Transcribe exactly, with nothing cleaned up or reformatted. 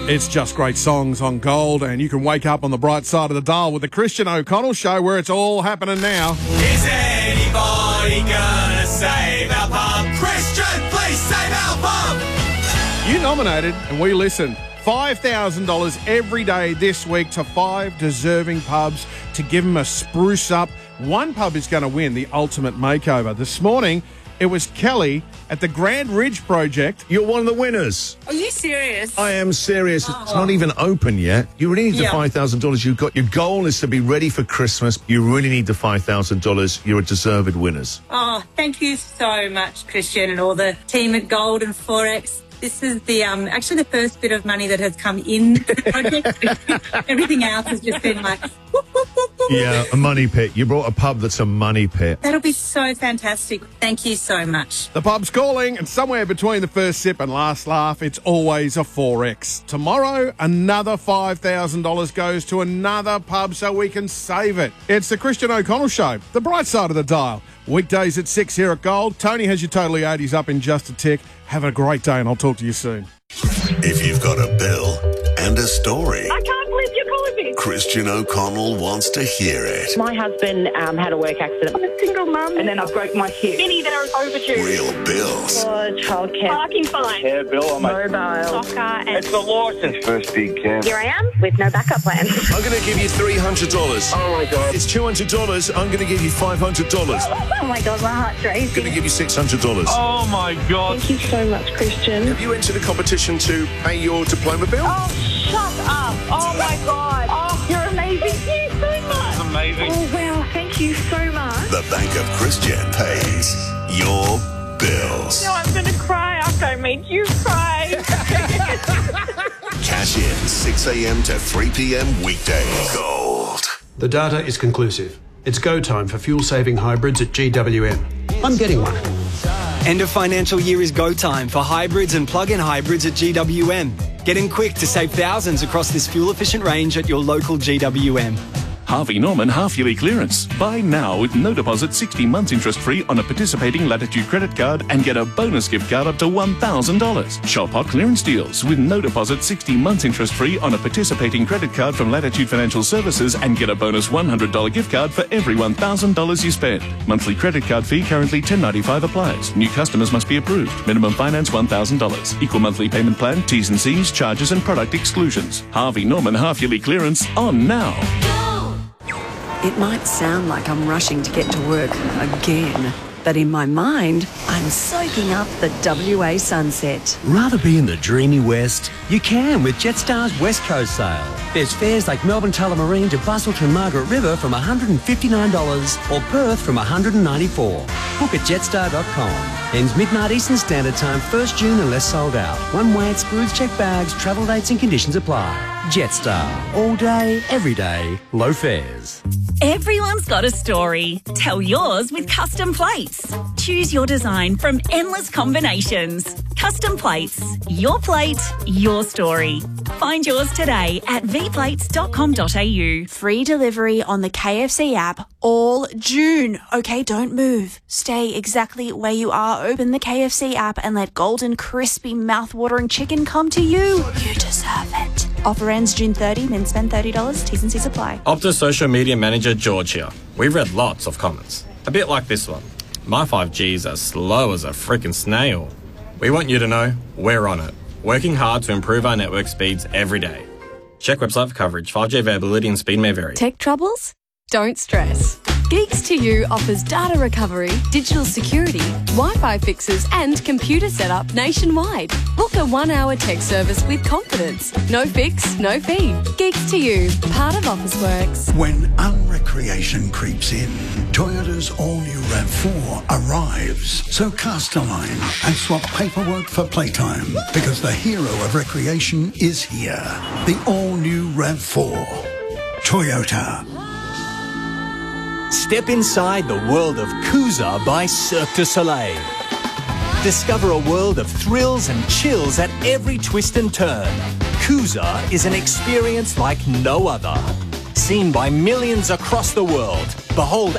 It's just great songs on Gold, and you can wake up on the bright side of the dial with the Christian O'Connell Show, where it's all happening now. Is anybody gonna save our pub? Christian, please save our pub! You nominated, and we listened. five thousand dollars every day this week to five deserving pubs to give them a spruce up. One pub is going to win the ultimate makeover. This morning, it was Kelly at the Grand Ridge Project. You're one of the winners. Are you serious? I am serious. Oh. It's not even open yet. You really need the Yeah. five thousand dollars you've got. Your goal is to be ready for Christmas. You really need the five thousand dollars. You're a deserved winners. Oh, thank you so much, Christian, and all the team at Gold and Forex. This is the um, actually the first bit of money that has come in the project. Everything else has just been like, whoop, whoop, whoop, whoop. Yeah, a money pit. You brought a pub that's a money pit. That'll be so fantastic. Thank you so much. The pub's calling, and somewhere between the first sip and last laugh, it's always a Forex. Tomorrow, another five thousand dollars goes to another pub so we can save it. It's the Christian O'Connell Show, the bright side of the dial. Weekdays at six here at Gold. Tony has your totally eighties up in just a tick. Have a great day, and I'll talk to you soon. If you've got a bill and a story, I can't believe you're calling me. Christian O'Connell wants to hear it. My husband um, had a work accident. I'm a single mum. And then I broke my hip. Many that are overdue. Real bills. For childcare. Parking fine. Hair bill, Mobile. Soccer. And it's the license. First big camp. here I am with no backup plan. I'm going to give you three hundred dollars. Oh my God. It's two hundred dollars. I'm going to give you five hundred dollars. Oh my God, my heart's I'm going to racing. give you six hundred dollars. Oh my God. Thank you so much, Christian. Have you entered a competition to pay your diploma bill? Oh, shut up. Oh my God. Oh, you're amazing. Thank you so much. Amazing. Oh, wow. Thank you so much. The Bank of Christian pays your bills. No, I'm going to cry after I made you cry. Cash in six a.m. to three p.m. weekdays. Gold. The data is conclusive. It's go time for fuel-saving hybrids at G W M. I'm getting one. End of financial year is go time for hybrids and plug-in hybrids at G W M. Get in quick to save thousands across this fuel-efficient range at your local G W M. Harvey Norman half-yearly clearance. Buy now with no deposit, sixty months interest-free on a participating Latitude credit card and get a bonus gift card up to one thousand dollars. Shop hot clearance deals with no deposit, sixty months interest-free on a participating credit card from Latitude Financial Services and get a bonus one hundred dollars gift card for every one thousand dollars you spend. Monthly credit card fee currently ten ninety-five applies. New customers must be approved. Minimum finance one thousand dollars. Equal monthly payment plan, T's and C's, charges and product exclusions. Harvey Norman half-yearly clearance on now. It might sound like I'm rushing to get to work again, but in my mind, I'm soaking up the W A sunset. Rather be in the dreamy West? You can with Jetstar's West Coast sale. There's fares like Melbourne Tullamarine to Busselton Margaret River from one hundred fifty-nine dollars or Perth from one hundred ninety-four dollars. Book at jetstar dot com. Ends midnight Eastern Standard Time, first June unless sold out. One way at Scrooge check bags, travel dates and conditions apply. Jetstar. All day, every day, low fares. Everyone's got a story. Tell yours with Custom Plates. Choose your design from endless combinations. Custom Plates. Your plate, your story. Find yours today at v plates dot com dot a u. Free delivery on the K F C app all June. Okay, don't move. Stay exactly where you are. Open the K F C app and let golden, crispy, mouth-watering chicken come to you. You deserve it. Offer ends June thirtieth, then spend thirty dollars. T's and C's apply. Optus Social Media Manager George here. We've read lots of comments. A bit like this one. My five G's are slow as a freaking snail. We want you to know we're on it. Working hard to improve our network speeds every day. Check website for coverage. five G availability and speed may vary. Tech troubles? Don't stress. Geeks to You offers data recovery, digital security, Wi-Fi fixes and computer setup nationwide. Book a one-hour tech service with confidence. No fix, no fee. Geeks to You, part of Officeworks. When unrecreation creeps in, Toyota's all-new RAV four arrives. So cast a line and swap paperwork for playtime, because the hero of recreation is here. The all-new RAV four. Toyota. Step inside the world of Coosa by Cirque du Soleil. Discover a world of thrills and chills at every twist and turn. Coosa is an experience like no other. Seen by millions across the world, behold